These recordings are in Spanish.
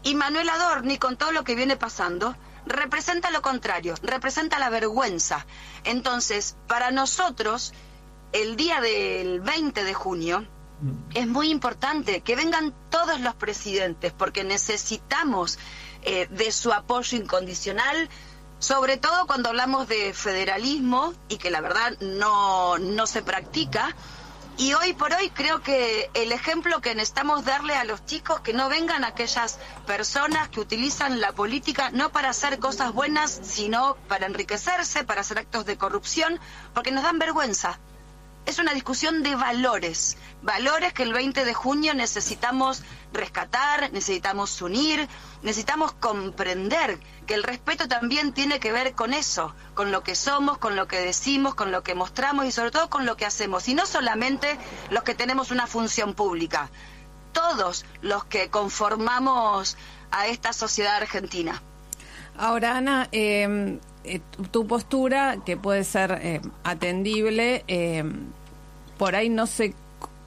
Y Manuel Adorni, con todo lo que viene pasando, representa lo contrario, representa la vergüenza. Entonces, para nosotros, el día del 20 de junio, es muy importante que vengan todos los presidentes, porque necesitamos de su apoyo incondicional, sobre todo cuando hablamos de federalismo, y que la verdad no se practica. Y hoy por hoy creo que el ejemplo que necesitamos darle a los chicos, que no vengan aquellas personas que utilizan la política no para hacer cosas buenas, sino para enriquecerse, para hacer actos de corrupción, porque nos dan vergüenza. Es una discusión de valores, valores que el 20 de junio necesitamos rescatar, necesitamos unir, necesitamos comprender que el respeto también tiene que ver con eso, con lo que somos, con lo que decimos, con lo que mostramos y sobre todo con lo que hacemos. Y no solamente los que tenemos una función pública, todos los que conformamos a esta sociedad argentina. Ahora, Ana, tu postura, que puede ser atendible, por ahí no se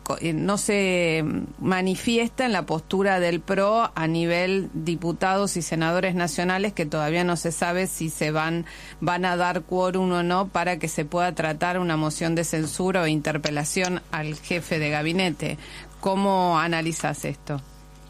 manifiesta en la postura del PRO a nivel diputados y senadores nacionales, que todavía no se sabe si se van a dar quórum o no para que se pueda tratar una moción de censura o interpelación al jefe de gabinete. ¿Cómo analizas esto?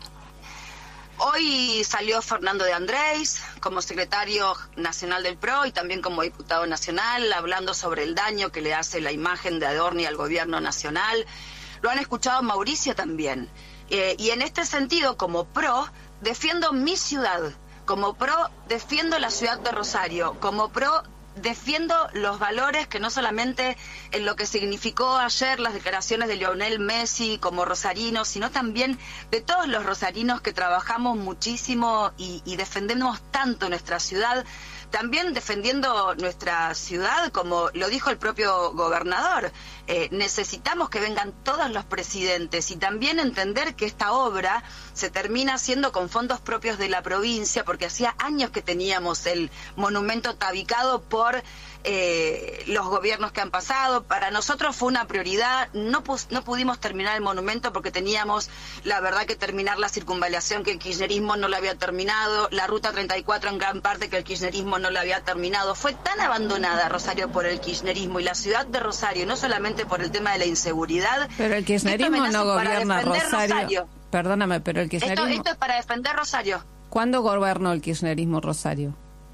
Hoy salió Fernando de Andrés como secretario nacional del PRO y también como diputado nacional, hablando sobre el daño que le hace la imagen de Adorni al gobierno nacional. Lo han escuchado Mauricio también. Y en este sentido, como PRO, defiendo mi ciudad. Como PRO, defiendo la ciudad de Rosario. Como PRO, defiendo los valores que no solamente en lo que significó ayer las declaraciones de Lionel Messi como rosarino, sino también de todos los rosarinos que trabajamos muchísimo y defendemos tanto nuestra ciudad, también defendiendo nuestra ciudad, como lo dijo el propio gobernador. Necesitamos que vengan todos los presidentes y también entender que esta obra se termina haciendo con fondos propios de la provincia, porque hacía años que teníamos el monumento tabicado por los gobiernos que han pasado. Para nosotros fue una prioridad, no pudimos terminar el monumento porque teníamos, la verdad, que terminar la circunvalación, que el kirchnerismo no la había terminado, la ruta 34 en gran parte que el kirchnerismo no la había terminado. Fue tan abandonada Rosario por el kirchnerismo y la ciudad de Rosario, no solamente por el tema de la inseguridad. Pero el kirchnerismo no gobierna Rosario. Perdóname, pero el kirchnerismo... Esto es para defender Rosario. ¿Cuándo gobernó el kirchnerismo Rosario?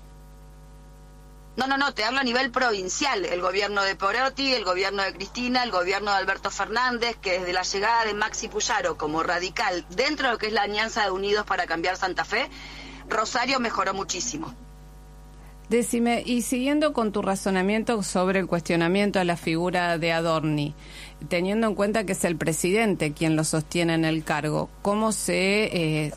No, te hablo a nivel provincial. El gobierno de Porotti, el gobierno de Cristina, el gobierno de Alberto Fernández, que desde la llegada de Maxi Puyaro como radical dentro de lo que es la Alianza de Unidos para Cambiar Santa Fe, Rosario mejoró muchísimo. Decime, y siguiendo con tu razonamiento sobre el cuestionamiento a la figura de Adorni, teniendo en cuenta que es el presidente quien lo sostiene en el cargo, ¿cómo se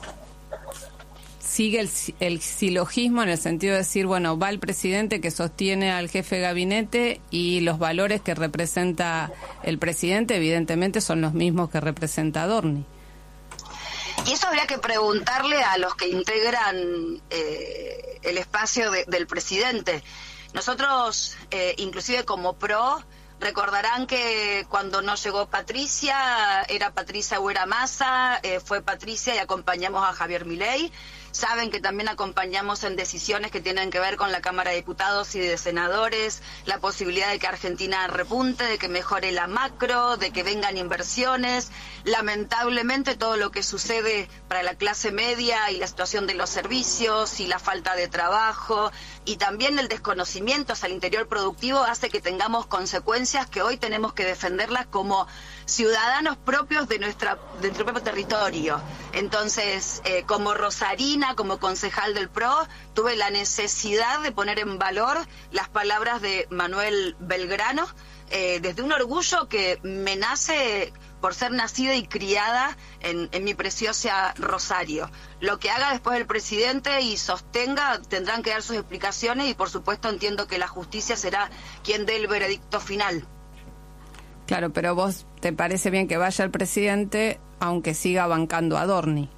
sigue el silogismo en el sentido de decir, bueno, va el presidente que sostiene al jefe de gabinete y los valores que representa el presidente evidentemente son los mismos que representa Adorni? Y eso habría que preguntarle a los que integran el espacio del presidente. Nosotros, inclusive como PRO, recordarán que cuando no llegó Patricia, era Patricia o era Massa, fue Patricia y acompañamos a Javier Milei. Saben que también acompañamos en decisiones que tienen que ver con la Cámara de Diputados y de Senadores, la posibilidad de que Argentina repunte, de que mejore la macro, de que vengan inversiones. Lamentablemente todo lo que sucede para la clase media y la situación de los servicios y la falta de trabajo y también el desconocimiento hacia el interior productivo hace que tengamos consecuencias que hoy tenemos que defenderlas como ciudadanos propios de nuestro propio territorio. Entonces, como rosarina, como concejal del PRO, tuve la necesidad de poner en valor las palabras de Manuel Belgrano, desde un orgullo que me nace por ser nacida y criada en mi preciosa Rosario. Lo que haga después el presidente y sostenga, tendrán que dar sus explicaciones y por supuesto entiendo que la justicia será quien dé el veredicto final. Claro, pero vos te parece bien que vaya el presidente aunque siga bancando a Adorni,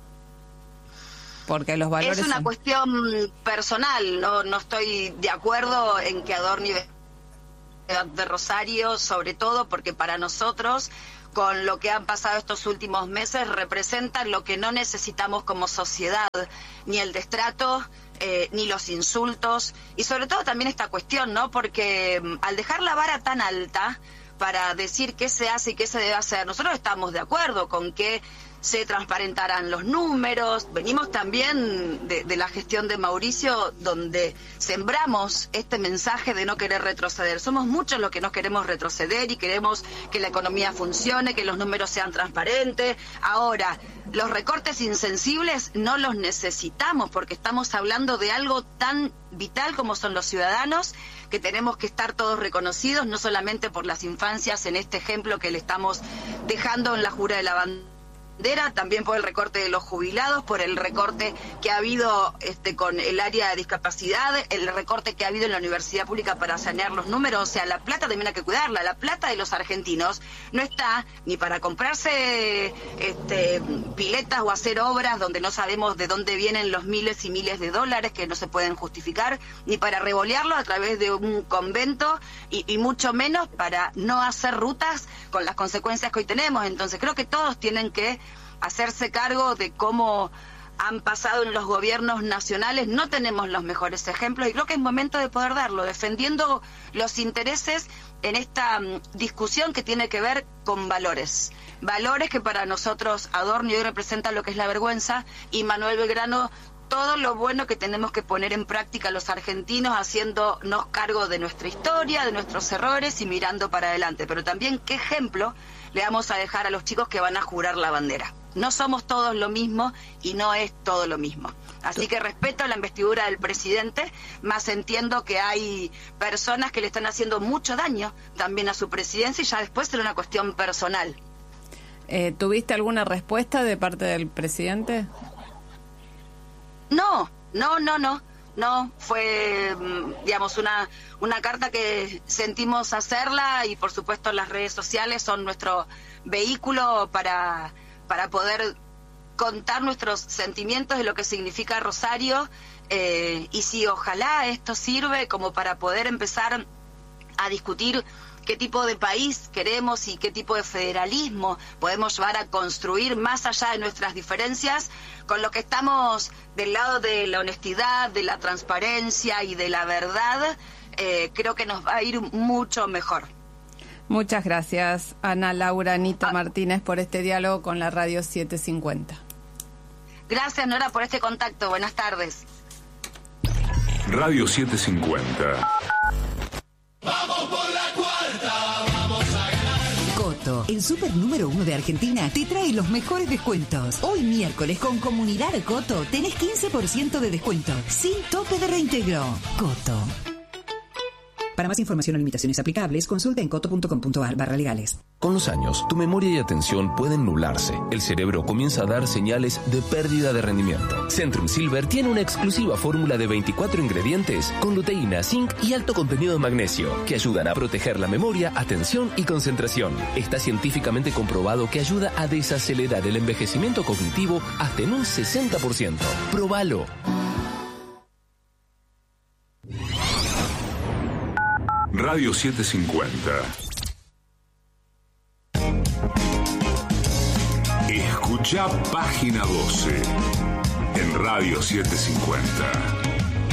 porque los valores es una cuestión personal, no estoy de acuerdo en que Adorni de Rosario, sobre todo porque para nosotros, con lo que han pasado estos últimos meses, representan lo que no necesitamos como sociedad, ni el destrato, ni los insultos, y sobre todo también esta cuestión, ¿no? Porque al dejar la vara tan alta para decir qué se hace y qué se debe hacer, nosotros estamos de acuerdo con que se transparentarán los números. Venimos también de la gestión de Mauricio, donde sembramos este mensaje de no querer retroceder. Somos muchos los que no queremos retroceder y queremos que la economía funcione, que los números sean transparentes. Ahora, los recortes insensibles no los necesitamos, porque estamos hablando de algo tan vital como son los ciudadanos, que tenemos que estar todos reconocidos, no solamente por las infancias, en este ejemplo que le estamos dejando en la jura de la bandera, también por el recorte de los jubilados, por el recorte que ha habido con el área de discapacidad, el recorte que ha habido en la universidad pública para sanear los números. O sea, la plata también hay que cuidarla. La plata de los argentinos no está ni para comprarse piletas o hacer obras donde no sabemos de dónde vienen los miles y miles de dólares que no se pueden justificar, ni para revolearlo a través de un convento, y mucho menos para no hacer rutas con las consecuencias que hoy tenemos. Entonces creo que todos tienen que hacerse cargo de cómo han pasado en los gobiernos nacionales. No tenemos los mejores ejemplos y creo que es momento de poder darlo, defendiendo los intereses en esta discusión que tiene que ver con valores que para nosotros Adorni hoy representa lo que es la vergüenza, y Manuel Belgrano todo lo bueno que tenemos que poner en práctica los argentinos, haciéndonos cargo de nuestra historia, de nuestros errores y mirando para adelante. Pero también qué ejemplo le vamos a dejar a los chicos que van a jurar la bandera. No somos todos lo mismo y no es todo lo mismo. Así que respeto la investidura del presidente, más entiendo que hay personas que le están haciendo mucho daño también a su presidencia, y ya después será una cuestión personal. ¿Tuviste alguna respuesta de parte del presidente? No, fue, digamos, una carta que sentimos hacerla, y por supuesto las redes sociales son nuestro vehículo para poder contar nuestros sentimientos de lo que significa Rosario, y si ojalá esto sirve como para poder empezar a discutir qué tipo de país queremos y qué tipo de federalismo podemos llevar a construir más allá de nuestras diferencias, con lo que estamos del lado de la honestidad, de la transparencia y de la verdad. Creo que nos va a ir mucho mejor. Muchas gracias, Ana Laura Anita Martínez, por este diálogo con la Radio 750. Gracias, Nora, por este contacto. Buenas tardes. Radio 750. ¡Vamos por la cuarta! ¡Vamos a ganar! Coto, el súper número 1 de Argentina, te trae los mejores descuentos. Hoy miércoles con Comunidad Coto tenés 15% de descuento, sin tope de reintegro. Coto. Para más información o limitaciones aplicables, consulta en coto.com.ar/legales. Con los años, tu memoria y atención pueden nublarse. El cerebro comienza a dar señales de pérdida de rendimiento. Centrum Silver tiene una exclusiva fórmula de 24 ingredientes con luteína, zinc y alto contenido de magnesio que ayudan a proteger la memoria, atención y concentración. Está científicamente comprobado que ayuda a desacelerar el envejecimiento cognitivo hasta en un 60%. ¡Próbalo! Radio 750. Escucha Página 12 en Radio 750.